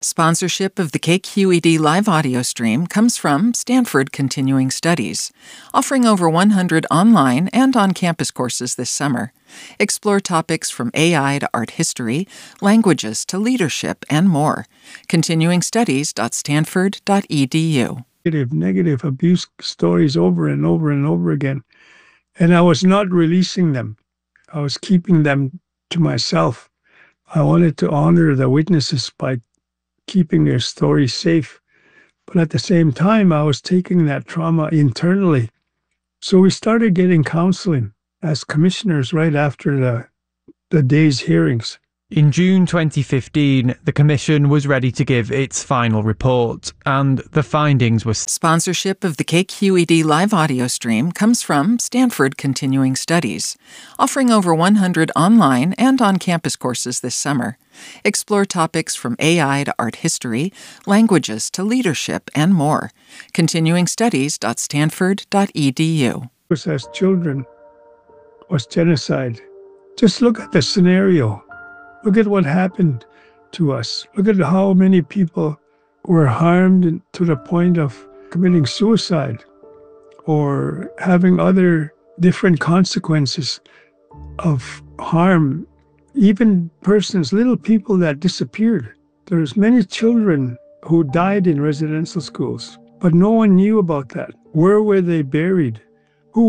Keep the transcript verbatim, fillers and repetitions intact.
Sponsorship of the K Q E D live audio stream comes from Stanford Continuing Studies, offering over one hundred online and on-campus courses this summer. Explore topics from A I to art history, languages to leadership, and more. continuing studies dot stanford dot e d u. Negative, negative abuse stories over and over and over again. And I was not releasing them. I was keeping them to myself. I wanted to honor the witnesses by keeping their story safe. But at the same time, I was taking that trauma internally. So we started getting counseling as commissioners right after the, the day's hearings. In June twenty fifteen, the Commission was ready to give its final report, and the findings were... Sponsorship of the K Q E D live audio stream comes from Stanford Continuing Studies, offering over one hundred online and on-campus courses this summer. Explore topics from A I to art history, languages to leadership, and more. continuing studies dot stanford dot e d u. As children was genocide. Just look at the scenario. Look at what happened to us. Look at how many people were harmed to the point of committing suicide or having other different consequences of harm. Even persons, little people that disappeared. There's many children who died in residential schools, but no one knew about that. Where were they buried?